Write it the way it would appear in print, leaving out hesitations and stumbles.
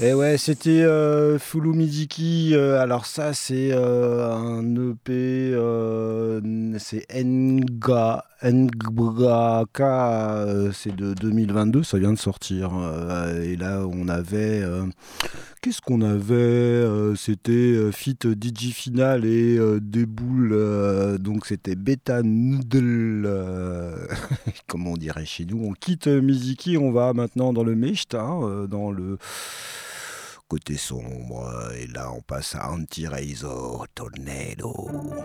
Et ouais, c'était Fulu Midiki. Alors ça, c'est un EP. C'est Ngaka. C'est de 2022. Ça vient de sortir. Et là, on avait. Qu'est-ce qu'on avait C'était Fit Digifinal et Déboule. Donc c'était Beta Noodle. Comment on dirait chez nous. On quitte Miziki. On va maintenant dans le Mecht, hein, dans le côté sombre. Et là, on passe à Anti-Razor Tornado.